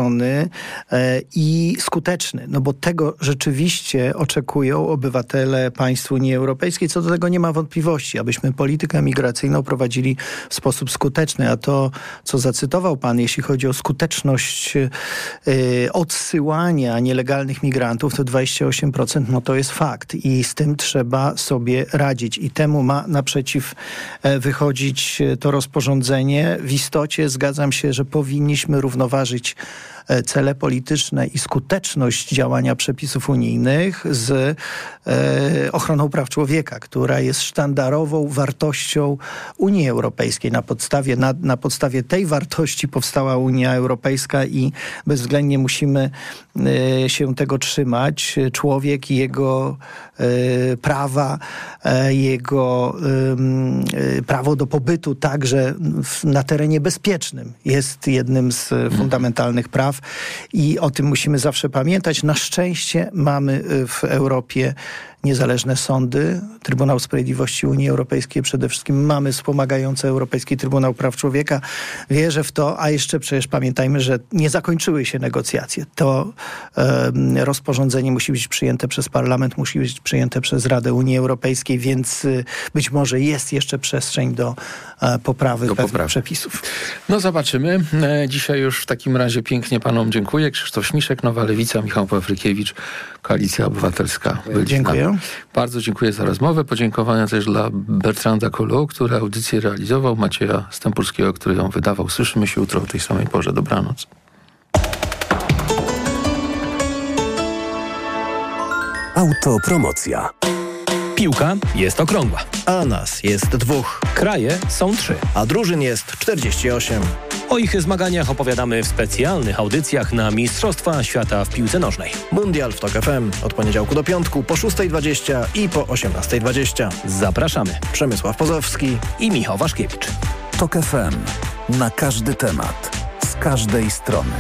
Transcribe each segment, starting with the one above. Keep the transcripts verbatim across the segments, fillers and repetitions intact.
wyważony i skuteczny. No bo tego rzeczywiście oczekują obywatele państw Unii Europejskiej. Co do tego nie ma wątpliwości, abyśmy politykę migracyjną prowadzili w sposób skuteczny. A to, co zacytował pan, jeśli chodzi o skuteczność odsyłania nielegalnych migrantów, to dwadzieścia osiem procent, no to jest fakt. I z tym trzeba sobie radzić. I temu ma naprzeciw wychodzić to rozporządzenie. W istocie zgadzam się, że powinniśmy równoważyć cele polityczne i skuteczność działania przepisów unijnych z e, ochroną praw człowieka, która jest sztandarową wartością Unii Europejskiej. Na podstawie, na, na podstawie tej wartości powstała Unia Europejska i bezwzględnie musimy e, się tego trzymać. Człowiek i jego e, prawa, e, jego e, prawo do pobytu także w, na terenie bezpiecznym jest jednym z fundamentalnych praw. I o tym musimy zawsze pamiętać. Na szczęście mamy w Europie niezależne sądy, Trybunał Sprawiedliwości Unii Europejskiej przede wszystkim, mamy wspomagający Europejski Trybunał Praw Człowieka. Wierzę w to, a jeszcze przecież pamiętajmy, że nie zakończyły się negocjacje. To e, rozporządzenie musi być przyjęte przez Parlament, musi być przyjęte przez Radę Unii Europejskiej, więc e, być może jest jeszcze przestrzeń do e, poprawy do pewnych poprawy. przepisów. No zobaczymy. E, dzisiaj już w takim razie pięknie panom dziękuję. Krzysztof Śmiszek, Nowa Lewica, Michał Pawrykiewicz, Koalicja Obywatelska. Dziękuję. Bardzo dziękuję za rozmowę. Podziękowania też dla Bertranda Kolu, który audycję realizował, Macieja Stępurskiego, który ją wydawał. Słyszymy się jutro o tej samej porze. Dobranoc. Autopromocja. Piłka jest okrągła. A nas jest dwóch. Kraje są trzy. A drużyn jest czterdzieści osiem. O ich zmaganiach opowiadamy w specjalnych audycjach na Mistrzostwa Świata w piłce nożnej. Mundial w Tok F M od poniedziałku do piątku po szóstej dwadzieścia i po osiemnastej dwadzieścia. Zapraszamy. Przemysław Pozowski i Michał Waszkiewicz. Tok F M. Na każdy temat. Z każdej strony.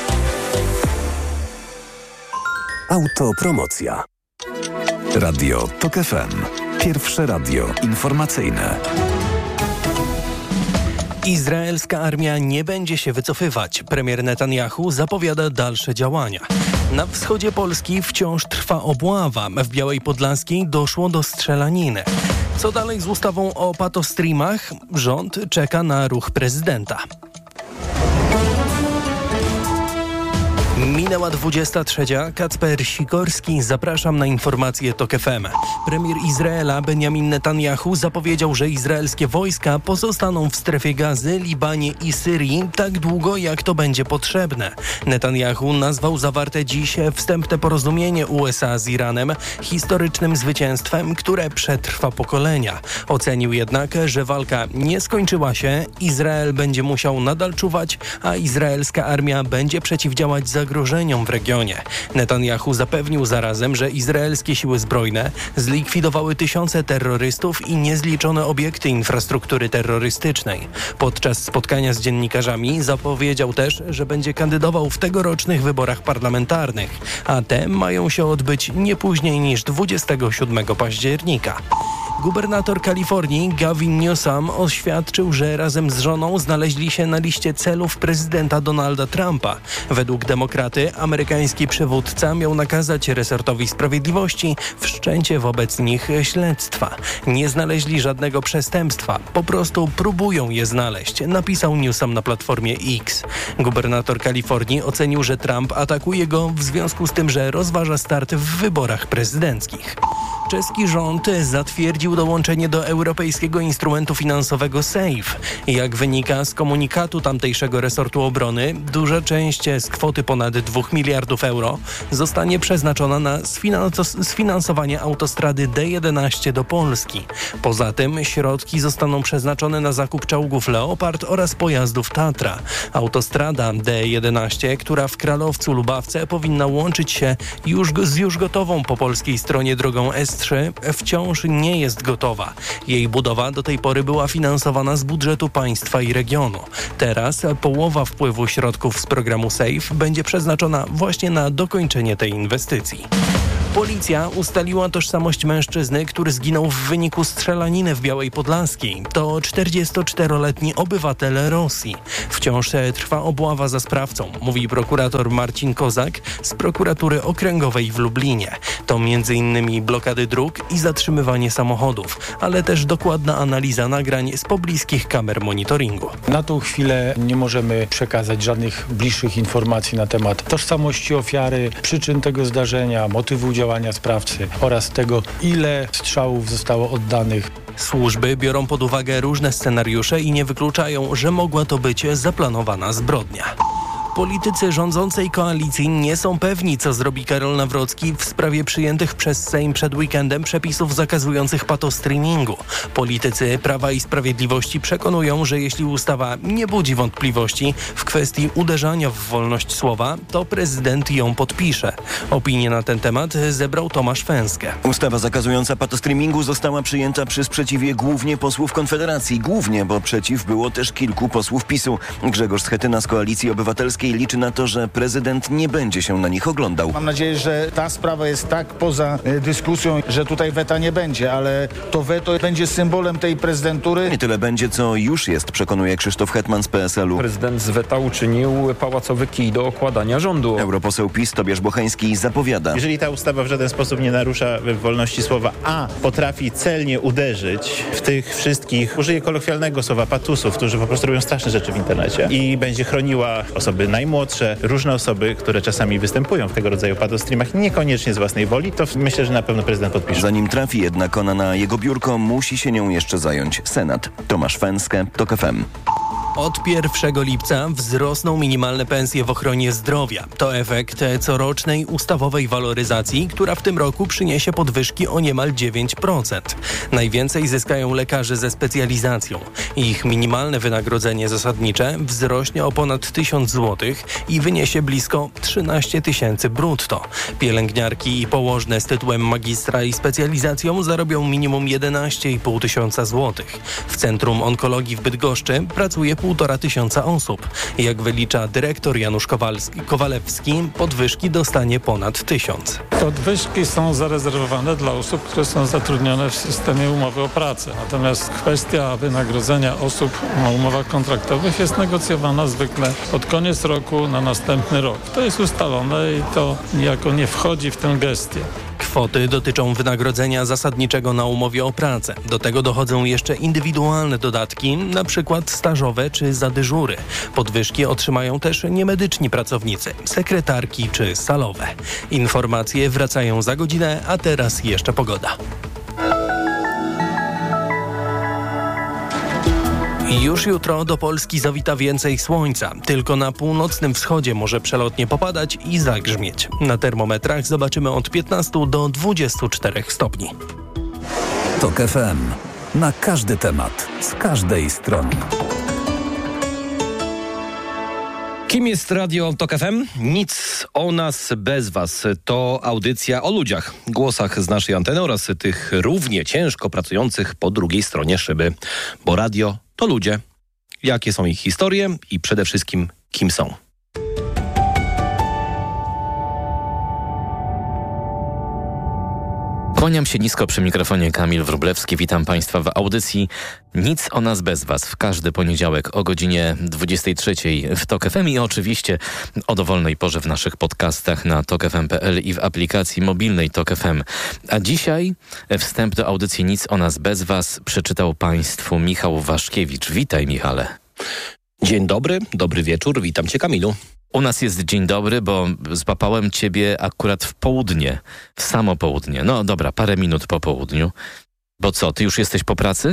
Autopromocja. Radio Tok F M. Pierwsze radio informacyjne. Izraelska armia nie będzie się wycofywać. Premier Netanyahu zapowiada dalsze działania. Na wschodzie Polski wciąż trwa obława. W Białej Podlaskiej doszło do strzelaniny. Co dalej z ustawą o patostreamach? Rząd czeka na ruch prezydenta. Minęła dwudziesta trzecia. Kacper Sikorski. Zapraszam na informacje Tok F M. Premier Izraela Benjamin Netanyahu zapowiedział, że izraelskie wojska pozostaną w strefie Gazy, Libanie i Syrii tak długo, jak to będzie potrzebne. Netanyahu nazwał zawarte dziś wstępne porozumienie U S A z Iranem historycznym zwycięstwem, które przetrwa pokolenia. Ocenił jednak, że walka nie skończyła się, Izrael będzie musiał nadal czuwać, a izraelska armia będzie przeciwdziałać zagrożeniom zagrożeniom w regionie. Netanyahu zapewnił zarazem, że izraelskie siły zbrojne zlikwidowały tysiące terrorystów i niezliczone obiekty infrastruktury terrorystycznej. Podczas spotkania z dziennikarzami zapowiedział też, że będzie kandydował w tegorocznych wyborach parlamentarnych, a te mają się odbyć nie później niż dwudziestego siódmego października. Gubernator Kalifornii Gavin Newsom oświadczył, że razem z żoną znaleźli się na liście celów prezydenta Donalda Trumpa. Według demokraty amerykański przywódca miał nakazać resortowi sprawiedliwości wszczęcie wobec nich śledztwa. Nie znaleźli żadnego przestępstwa, po prostu próbują je znaleźć, napisał Newsom na platformie X. Gubernator Kalifornii ocenił, że Trump atakuje go w związku z tym, że rozważa start w wyborach prezydenckich. Czeski rząd zatwierdził dołączenie do europejskiego instrumentu finansowego SAFE. Jak wynika z komunikatu tamtejszego resortu obrony, duża część z kwoty ponad dwóch miliardów euro zostanie przeznaczona na sfinans- sfinansowanie autostrady D jedenaście do Polski. Poza tym środki zostaną przeznaczone na zakup czołgów Leopard oraz pojazdów Tatra. Autostrada D jedenaście, która w Kralowcu-Lubawce powinna łączyć się już z już gotową po polskiej stronie drogą S trzy, wciąż nie jest gotowa. Jej budowa do tej pory była finansowana z budżetu państwa i regionu. Teraz połowa wpływu środków z programu SAFE będzie przeznaczona właśnie na dokończenie tej inwestycji. Policja ustaliła tożsamość mężczyzny, który zginął w wyniku strzelaniny w Białej Podlaskiej. To czterdziestoczteroletni obywatel Rosji. Wciąż trwa obława za sprawcą, mówi prokurator Marcin Kozak z prokuratury okręgowej w Lublinie. To między innymi blokady dróg i zatrzymywanie samochodów, ale też dokładna analiza nagrań z pobliskich kamer monitoringu. Na tą chwilę nie możemy przekazać żadnych bliższych informacji na temat tożsamości ofiary, przyczyn tego zdarzenia, motywu działania sprawcy oraz tego, ile strzałów zostało oddanych. Służby biorą pod uwagę różne scenariusze i nie wykluczają, że mogła to być zaplanowana zbrodnia. Politycy rządzącej koalicji nie są pewni, co zrobi Karol Nawrocki w sprawie przyjętych przez Sejm przed weekendem przepisów zakazujących patostreamingu. Politycy Prawa i Sprawiedliwości przekonują, że jeśli ustawa nie budzi wątpliwości w kwestii uderzania w wolność słowa, to prezydent ją podpisze. Opinię na ten temat zebrał Tomasz Fęskę. Ustawa zakazująca patostreamingu została przyjęta przy sprzeciwie głównie posłów Konfederacji. Głównie, bo przeciw było też kilku posłów PiSu. Grzegorz Schetyna z Koalicji Obywatelskiej liczy na to, że prezydent nie będzie się na nich oglądał. Mam nadzieję, że ta sprawa jest tak poza dyskusją, że tutaj weta nie będzie, ale to weto będzie symbolem tej prezydentury. Nie tyle będzie, co już jest, przekonuje Krzysztof Hetman z P S L u. Prezydent z weta uczynił pałacowy kij do okładania rządu. Europoseł PiS Tobiasz Bocheński zapowiada. Jeżeli ta ustawa w żaden sposób nie narusza wolności słowa, a potrafi celnie uderzyć w tych wszystkich, użyję kolokwialnego słowa, patusów, którzy po prostu robią straszne rzeczy w internecie i będzie chroniła osoby najmłodsze, różne osoby, które czasami występują w tego rodzaju patostreamach, niekoniecznie z własnej woli, to myślę, że na pewno prezydent podpisze. Zanim trafi jednak ona na jego biurko, musi się nią jeszcze zająć Senat. Tomasz Fęskę, TOK F M. Od pierwszego lipca wzrosną minimalne pensje w ochronie zdrowia. To efekt corocznej ustawowej waloryzacji, która w tym roku przyniesie podwyżki o niemal dziewięć procent. Najwięcej zyskają lekarze ze specjalizacją. Ich minimalne wynagrodzenie zasadnicze wzrośnie o ponad tysiąc złotych i wyniesie blisko trzynaście tysięcy brutto. Pielęgniarki i położne z tytułem magistra i specjalizacją zarobią minimum jedenaście i pół tysiąca złotych. W Centrum Onkologii w Bydgoszczy pracuje półtora tysiąca osób. Jak wylicza dyrektor Janusz Kowalski, Kowalewski, podwyżki dostanie ponad tysiąc. Podwyżki są zarezerwowane dla osób, które są zatrudnione w systemie umowy o pracę. Natomiast kwestia wynagrodzenia osób na umowach kontraktowych jest negocjowana zwykle pod koniec roku na następny rok. To jest ustalone i to niejako nie wchodzi w tę gestię. Kwoty dotyczą wynagrodzenia zasadniczego na umowie o pracę. Do tego dochodzą jeszcze indywidualne dodatki, na przykład stażowe czy za dyżury. Podwyżki otrzymają też niemedyczni pracownicy, sekretarki czy salowe. Informacje wracają za godzinę, a teraz jeszcze pogoda. Już jutro do Polski zawita więcej słońca. Tylko na północnym wschodzie może przelotnie popadać i zagrzmieć. Na termometrach zobaczymy od piętnastu do dwudziestu czterech stopni. TOK F M. Na każdy temat, z każdej strony. Kim jest Radio TOK F M? Nic o nas bez was. To audycja o ludziach, głosach z naszej anteny oraz tych równie ciężko pracujących po drugiej stronie szyby. Bo radio to ludzie. Jakie są ich historie i przede wszystkim kim są? Kłaniam się nisko przy mikrofonie, Kamil Wróblewski. Witam Państwa w audycji Nic o nas bez was. W każdy poniedziałek o godzinie dwudziestej trzeciej w TOK F M i oczywiście o dowolnej porze w naszych podcastach na tok f m kropka p l i w aplikacji mobilnej TOK F M. A dzisiaj wstęp do audycji Nic o nas bez was przeczytał Państwu Michał Waszkiewicz. Witaj, Michale. Dzień dobry, dobry wieczór. Witam Cię, Kamilu. U nas jest dzień dobry, bo złapałem Ciebie akurat w południe, w samo południe. No dobra, parę minut po południu. Bo co, Ty już jesteś po pracy?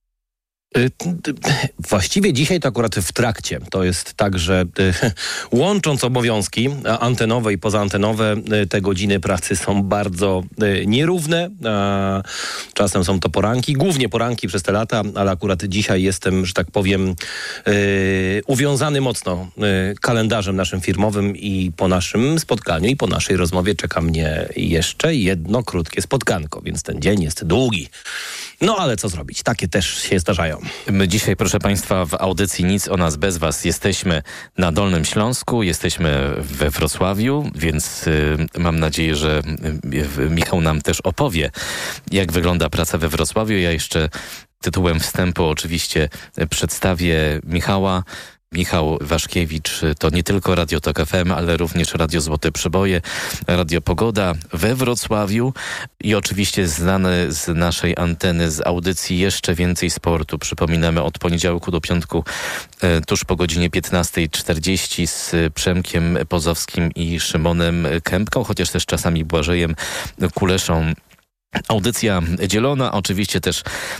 Właściwie dzisiaj to akurat w trakcie. To jest tak, że łącząc obowiązki antenowe i pozaantenowe, te godziny pracy są bardzo nierówne. Czasem są to poranki, głównie poranki przez te lata, ale akurat dzisiaj jestem, że tak powiem, uwiązany mocno kalendarzem naszym firmowym i po naszym spotkaniu i po naszej rozmowie czeka mnie jeszcze jedno krótkie spotkanko, więc ten dzień jest długi. No ale co zrobić? Takie też się zdarzają. My dzisiaj, proszę Państwa, w audycji Nic o nas bez Was jesteśmy na Dolnym Śląsku, jesteśmy we Wrocławiu, więc y, mam nadzieję, że y, Michał nam też opowie, jak wygląda praca we Wrocławiu. Ja jeszcze tytułem wstępu oczywiście przedstawię Michała. Michał Waszkiewicz to nie tylko Radio Tok F M, ale również Radio Złote Przeboje, Radio Pogoda we Wrocławiu i oczywiście znany z naszej anteny, z audycji Jeszcze Więcej Sportu. Przypominamy od poniedziałku do piątku e, tuż po godzinie piętnasta czterdzieści z Przemkiem Pozowskim i Szymonem Kępką, chociaż też czasami Błażejem Kuleszą. Audycja dzielona, oczywiście też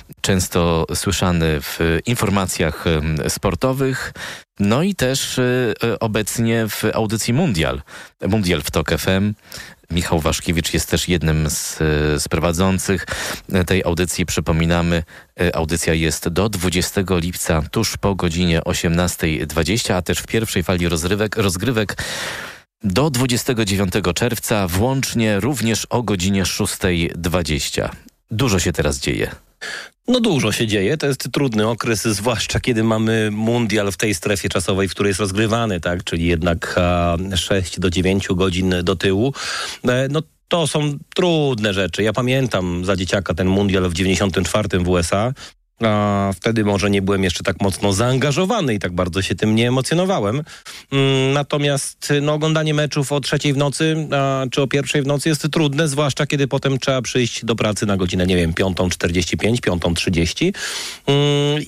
często słyszany w informacjach sportowych, no i też y, obecnie w audycji Mundial, Mundial w Tok F M. Michał Waszkiewicz jest też jednym z, z prowadzących tej audycji. Przypominamy, audycja jest do dwudziestego lipca, tuż po godzinie osiemnasta dwadzieścia, a też w pierwszej fali rozrywek, rozgrywek do dwudziestego dziewiątego czerwca, włącznie również o godzinie szósta dwadzieścia. Dużo się teraz dzieje. No dużo się dzieje, to jest trudny okres, zwłaszcza kiedy mamy mundial w tej strefie czasowej, w której jest rozgrywany, tak, czyli jednak a, sześć do dziewięciu godzin do tyłu. E, no to są trudne rzeczy. Ja pamiętam za dzieciaka ten mundial w dziewięćdziesiątym czwartym w U S A. A wtedy może nie byłem jeszcze tak mocno zaangażowany i tak bardzo się tym nie emocjonowałem. Mm, natomiast no, oglądanie meczów o trzeciej w nocy a, czy o pierwszej w nocy jest trudne, zwłaszcza kiedy potem trzeba przyjść do pracy na godzinę, nie wiem, piątą czterdzieści pięć, piątą trzydzieści. Mm,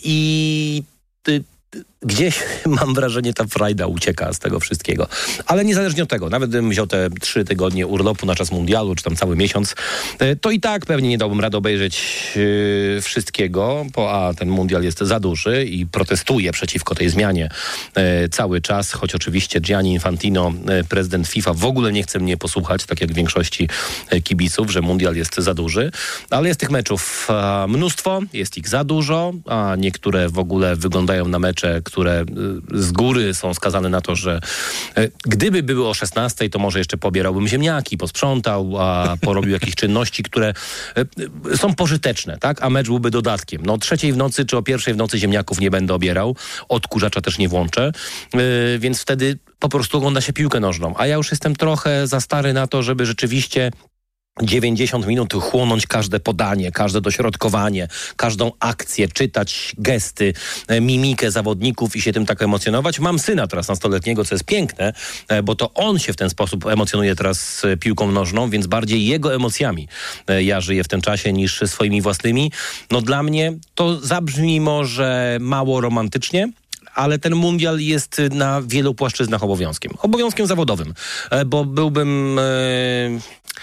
I ty, gdzieś mam wrażenie, ta frajda ucieka z tego wszystkiego. Ale niezależnie od tego, nawet gdybym wziął te trzy tygodnie urlopu na czas mundialu, czy tam cały miesiąc, to i tak pewnie nie dałbym rady obejrzeć yy, wszystkiego, bo a ten mundial jest za duży i protestuję przeciwko tej zmianie yy, cały czas, choć oczywiście Gianni Infantino, yy, prezydent FIFA, w ogóle nie chce mnie posłuchać, tak jak większości yy, kibiców, że mundial jest za duży, ale jest tych meczów yy, mnóstwo, jest ich za dużo, a niektóre w ogóle wyglądają na mecze, które z góry są skazane na to, że gdyby były o szesnastej, to może jeszcze pobierałbym ziemniaki, posprzątał, a porobił jakieś czynności, które są pożyteczne, tak? A mecz byłby dodatkiem. No o trzeciej w nocy czy o pierwszej w nocy ziemniaków nie będę obierał, odkurzacza też nie włączę, yy, więc wtedy po prostu ogląda się piłkę nożną. A ja już jestem trochę za stary na to, żeby rzeczywiście dziewięćdziesiąt minut chłonąć każde podanie, każde dośrodkowanie, każdą akcję, czytać gesty, mimikę zawodników i się tym tak emocjonować. Mam syna teraz nastoletniego, co jest piękne, bo to on się w ten sposób emocjonuje teraz piłką nożną, więc bardziej jego emocjami ja żyję w tym czasie niż swoimi własnymi. No dla mnie to zabrzmi może mało romantycznie, ale ten mundial jest na wielu płaszczyznach obowiązkiem. Obowiązkiem zawodowym, bo byłbym... Yy...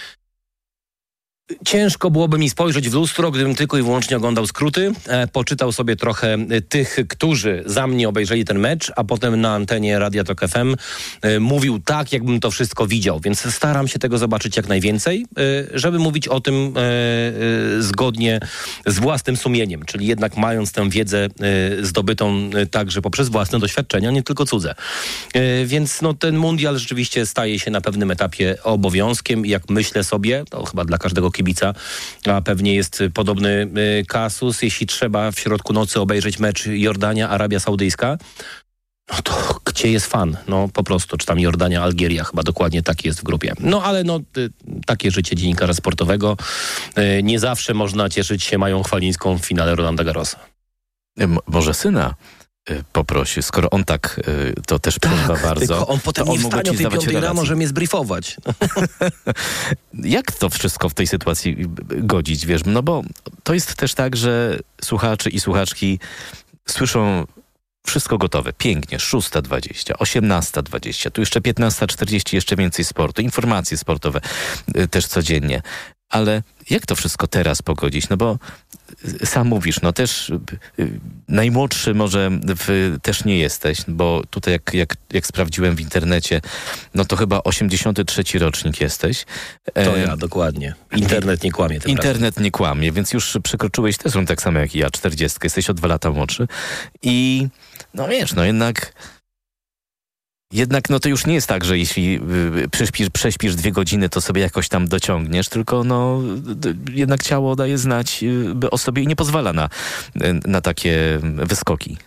Ciężko byłoby mi spojrzeć w lustro, gdybym tylko i wyłącznie oglądał skróty, e, poczytał sobie trochę e, tych, którzy za mnie obejrzeli ten mecz, a potem na antenie Radia Tok F M e, mówił tak, jakbym to wszystko widział. Więc staram się tego zobaczyć jak najwięcej, e, żeby mówić o tym e, e, zgodnie z własnym sumieniem, czyli jednak mając tę wiedzę e, zdobytą e, także poprzez własne doświadczenia, nie tylko cudze. E, więc no, ten mundial rzeczywiście staje się na pewnym etapie obowiązkiem i jak myślę sobie, to chyba dla każdego kibica, a pewnie jest podobny y, kasus. Jeśli trzeba w środku nocy obejrzeć mecz Jordania-Arabia Saudyjska, no to gdzie jest fan? No po prostu, czy tam Jordania, Algieria, chyba dokładnie tak jest w grupie. No ale no y, takie życie dziennikarza sportowego. Y, nie zawsze można cieszyć się Mają Chwalińską w finale Rolanda Garrosa. M- może syna poprosi, skoro on tak to też przeżywa tak, bardzo. Tylko on potem nie wstanie o tej piątej rano, że mnie zbriefować. Jak to wszystko w tej sytuacji godzić, wiesz? No bo to jest też tak, że słuchacze i słuchaczki słyszą wszystko gotowe, pięknie, szósta dwadzieścia, osiemnasta dwadzieścia, tu jeszcze piętnasta czterdzieści, jeszcze więcej sportu, informacje sportowe też codziennie. Ale jak to wszystko teraz pogodzić? No bo sam mówisz, no też y, najmłodszy może w, też nie jesteś, bo tutaj jak, jak, jak sprawdziłem w internecie, no to chyba osiemdziesiąty trzeci rocznik jesteś. To ja, dokładnie. Internet nie kłamie. Internet nie kłamie, więc już przekroczyłeś też tak samo jak i ja, czterdziestkę, jesteś o dwa lata młodszy. I no wiesz, no jednak... Jednak no to już nie jest tak, że jeśli y, prześpisz, prześpisz dwie godziny, to sobie jakoś tam dociągniesz, tylko no y, jednak ciało daje znać y, o sobie i nie pozwala na, y, na takie wyskoki.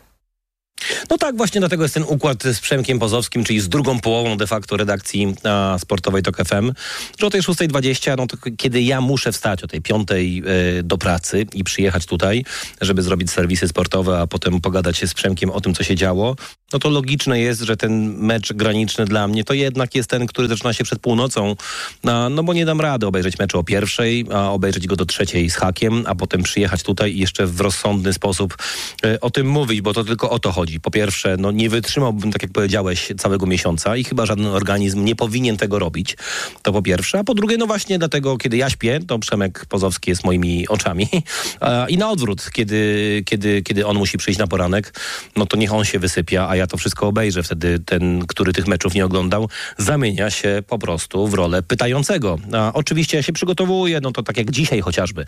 No tak, właśnie dlatego jest ten układ z Przemkiem Pozowskim, czyli z drugą połową de facto redakcji a, sportowej Tok F M, że o tej szóstej dwadzieścia, no to kiedy ja muszę wstać o tej piątej y, do pracy i przyjechać tutaj, żeby zrobić serwisy sportowe, a potem pogadać się z Przemkiem o tym, co się działo, no to logiczne jest, że ten mecz graniczny dla mnie to jednak jest ten, który zaczyna się przed północą, no, no bo nie dam rady obejrzeć meczu o pierwszej, a obejrzeć go do trzeciej z hakiem, a potem przyjechać tutaj i jeszcze w rozsądny sposób y, o tym mówić, bo to tylko o to chodzi. Po pierwsze, no nie wytrzymałbym, tak jak powiedziałeś, całego miesiąca i chyba żaden organizm nie powinien tego robić. To po pierwsze. A po drugie, no właśnie dlatego, kiedy ja śpię, to Przemek Pozowski jest moimi oczami. I na odwrót, kiedy, kiedy, kiedy on musi przyjść na poranek, no to niech on się wysypia, a ja to wszystko obejrzę. Wtedy ten, który tych meczów nie oglądał, zamienia się po prostu w rolę pytającego. A oczywiście ja się przygotowuję, no to tak jak dzisiaj chociażby.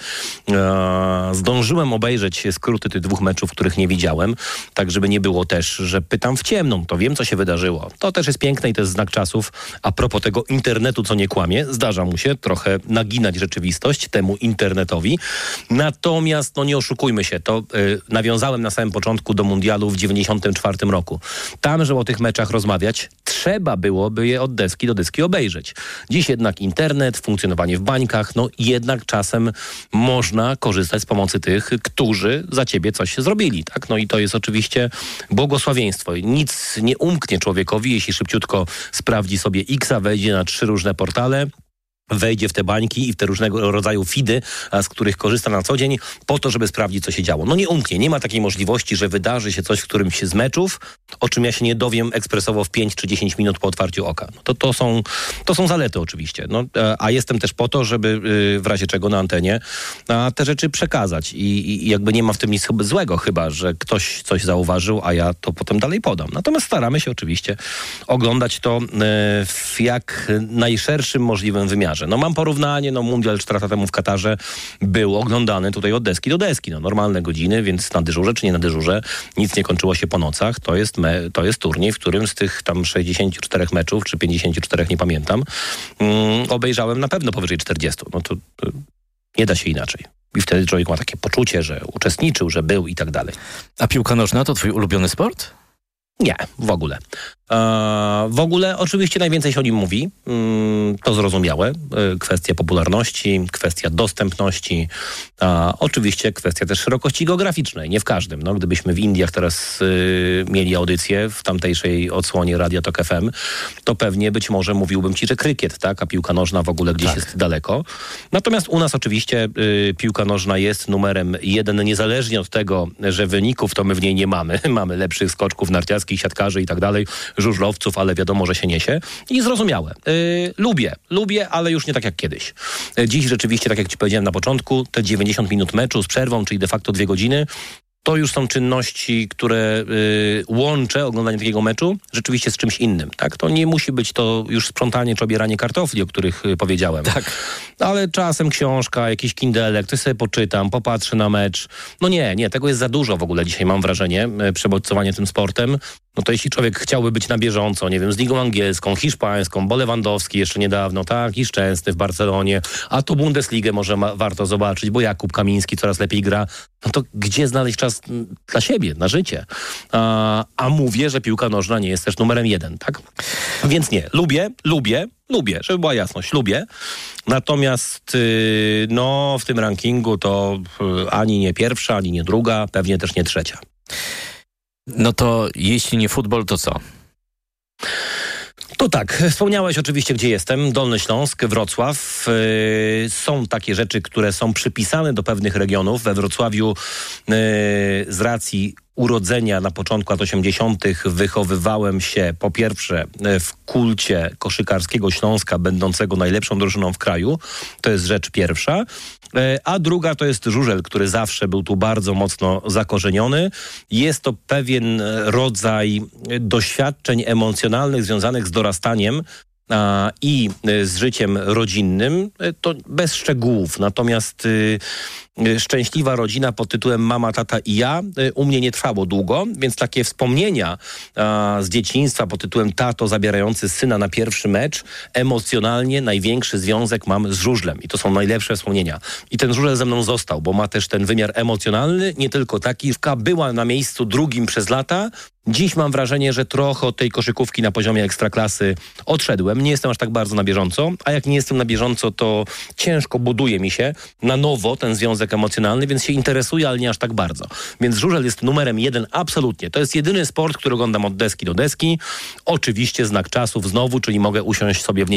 E, zdążyłem obejrzeć skróty tych dwóch meczów, których nie widziałem, tak żeby nie było też, że pytam w ciemną, to wiem, co się wydarzyło. To też jest piękne i to jest znak czasów. A propos tego internetu, co nie kłamie, zdarza mu się trochę naginać rzeczywistość temu internetowi. Natomiast, no nie oszukujmy się, to yy, nawiązałem na samym początku do mundialu w dziewięćdziesiątym czwartym roku. Tam, żeby o tych meczach rozmawiać, trzeba byłoby je od deski do deski obejrzeć. Dziś jednak internet, funkcjonowanie w bańkach, no jednak czasem można korzystać z pomocy tych, którzy za ciebie coś zrobili, tak? No i to jest oczywiście błogosławieństwo. Nic nie umknie człowiekowi, jeśli szybciutko sprawdzi sobie X-a, wejdzie na trzy różne portale, wejdzie w te bańki i w te różnego rodzaju feedy, z których korzysta na co dzień, po to, żeby sprawdzić, co się działo. No nie umknie. Nie ma takiej możliwości, że wydarzy się coś w którymś z meczów, o czym ja się nie dowiem ekspresowo w pięć czy dziesięć minut po otwarciu oka. No to, to, są, to są zalety oczywiście. No, a jestem też po to, żeby w razie czego na antenie te rzeczy przekazać. I, i jakby nie ma w tym nic złego, chyba że ktoś coś zauważył, a ja to potem dalej podam. Natomiast staramy się oczywiście oglądać to w jak najszerszym możliwym wymiarze. No mam porównanie, no mundial cztery lata temu w Katarze był oglądany tutaj od deski do deski. No normalne godziny, więc na dyżurze czy nie na dyżurze, nic nie kończyło się po nocach. To jest, me, to jest turniej, w którym z tych tam sześćdziesięciu czterech meczów, czy pięćdziesięciu czterech, nie pamiętam, um, obejrzałem na pewno powyżej czterdziestu. No to, to nie da się inaczej. I wtedy człowiek ma takie poczucie, że uczestniczył, że był i tak dalej. A piłka nożna to twój ulubiony sport? Nie, w ogóle. Eee, w ogóle oczywiście najwięcej się o nim mówi. Mm, to zrozumiałe. Eee, kwestia popularności, kwestia dostępności. Eee, oczywiście kwestia też szerokości geograficznej. Nie w każdym. No, gdybyśmy w Indiach teraz y, mieli audycję w tamtejszej odsłonie Radia Tok F M, to pewnie być może mówiłbym ci, że krykiet, tak? A piłka nożna w ogóle gdzieś tak. jest daleko. Natomiast u nas oczywiście y, piłka nożna jest numerem jeden, niezależnie od tego, że wyników to my w niej nie mamy. Mamy lepszych skoczków narciarskich, siatkarzy i tak dalej, żużlowców, ale wiadomo, że się niesie. I zrozumiałe. Yy, lubię, lubię, ale już nie tak jak kiedyś. Yy, dziś rzeczywiście, tak jak ci powiedziałem na początku, te dziewięćdziesiąt minut meczu z przerwą, czyli de facto dwie godziny, to już są czynności, które y, łączę oglądanie takiego meczu rzeczywiście z czymś innym. Tak? To nie musi być to już sprzątanie czy obieranie kartofli, o których y, powiedziałem. Tak. Ale czasem książka, jakiś kindelek, coś sobie poczytam, popatrzę na mecz. No nie, nie, tego jest za dużo w ogóle dzisiaj, mam wrażenie, y, przebodźcowanie tym sportem. No to jeśli człowiek chciałby być na bieżąco, nie wiem, z ligą angielską, hiszpańską, bo Lewandowski jeszcze niedawno, tak, i Szczęsny w Barcelonie, a to Bundesligę może ma, warto zobaczyć, bo Jakub Kamiński coraz lepiej gra, no to gdzie znaleźć czas dla siebie, na życie? A, a mówię, że piłka nożna nie jest też numerem jeden, tak? Więc nie, lubię, lubię, lubię, żeby była jasność, lubię. Natomiast yy, no w tym rankingu to yy, ani nie pierwsza, ani nie druga, pewnie też nie trzecia. No to jeśli nie futbol, to co? To tak, wspomniałeś oczywiście, gdzie jestem. Dolny Śląsk, Wrocław. Yy, są takie rzeczy, które są przypisane do pewnych regionów. We Wrocławiu yy, z racji urodzenia na początku lat osiemdziesiątych wychowywałem się po pierwsze w kulcie koszykarskiego Śląska, będącego najlepszą drużyną w kraju. To jest rzecz pierwsza. A druga to jest żużel, który zawsze był tu bardzo mocno zakorzeniony. Jest to pewien rodzaj doświadczeń emocjonalnych związanych z dorastaniem a, i z życiem rodzinnym. To bez szczegółów. Natomiast y, szczęśliwa rodzina pod tytułem Mama, Tata i ja u mnie nie trwało długo, więc takie wspomnienia a, z dzieciństwa pod tytułem tato zabierający syna na pierwszy mecz, emocjonalnie największy związek mam z żużlem i to są najlepsze wspomnienia. I ten żużel ze mną został, bo ma też ten wymiar emocjonalny, nie tylko taki. Piłka była na miejscu drugim przez lata. Dziś mam wrażenie, że trochę od tej koszykówki na poziomie ekstraklasy odszedłem. Nie jestem aż tak bardzo na bieżąco, a jak nie jestem na bieżąco, to ciężko buduje mi się na nowo ten związek emocjonalny, więc się interesuję, ale nie aż tak bardzo. Więc żużel jest numerem jeden absolutnie. To jest jedyny sport, który oglądam od deski do deski. Oczywiście znak czasów znowu, czyli mogę usiąść sobie w